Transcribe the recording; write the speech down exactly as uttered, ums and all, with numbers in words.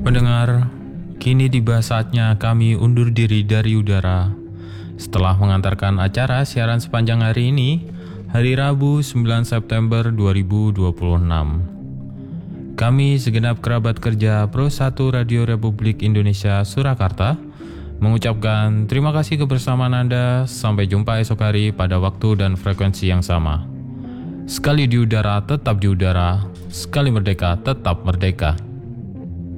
Pendengar, kini tiba saatnya kami undur diri dari udara. Setelah mengantarkan acara siaran sepanjang hari ini, hari Rabu sembilan September dua ribu dua puluh enam. Kami segenap kerabat kerja Pro satu Radio Republik Indonesia Surakarta mengucapkan terima kasih kebersamaan Anda. Sampai jumpa esok hari pada waktu dan frekuensi yang sama. Sekali di udara, tetap di udara. Sekali merdeka, tetap merdeka.